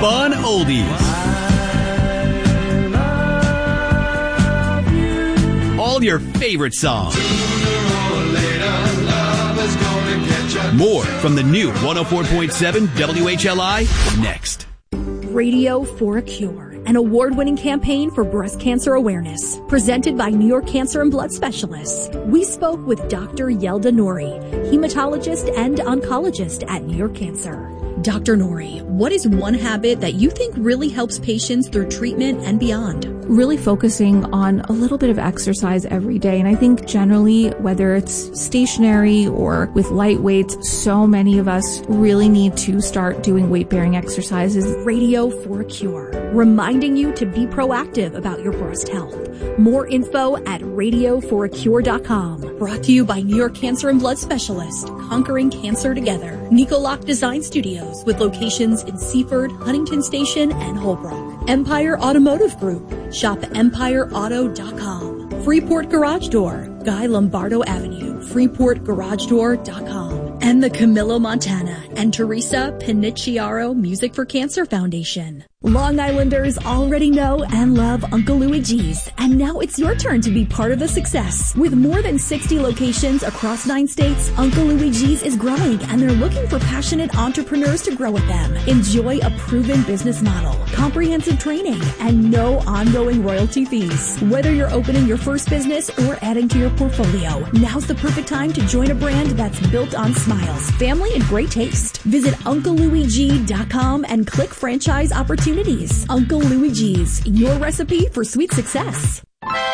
fun oldies. All your favorite songs. More from the new 104.7 WHLI next. Radio for a Cure, an award-winning campaign for breast cancer awareness, presented by New York Cancer and Blood Specialists. We spoke with Dr. Yelda Nouri, hematologist and oncologist at New York Cancer. Dr. Nouri, what is one habit that you think really helps patients through treatment and beyond? Really focusing on a little bit of exercise every day. And I think generally, whether it's stationary or with light weights, so many of us really need to start doing weight-bearing exercises. Radio for a Cure, reminding you to be proactive about your breast health. More info at radioforacure.com. Brought to you by New York Cancer and Blood Specialists, conquering cancer together. Nicolak Design Studios, with locations in Seaford, Huntington Station, and Holbrook. Empire Automotive Group. Shop EmpireAuto.com. Freeport Garage Door, Guy Lombardo Avenue, FreeportGarageDoor.com. And the Camilo Montana and Teresa Pinicciaro Music for Cancer Foundation. Long Islanders already know and love Uncle Louie G's, and now it's your turn to be part of the success. With more than 60 locations across 9 states, Uncle Louie G's is growing, and they're looking for passionate entrepreneurs to grow with them. Enjoy a proven business model, comprehensive training, and no ongoing royalty fees. Whether you're opening your first business or adding to your portfolio, now's the perfect time to join a brand that's built on smiles, family, and great taste. Visit UncleLouieG.com and click Franchise Opportunities. Uncle Louie G's, your recipe for sweet success.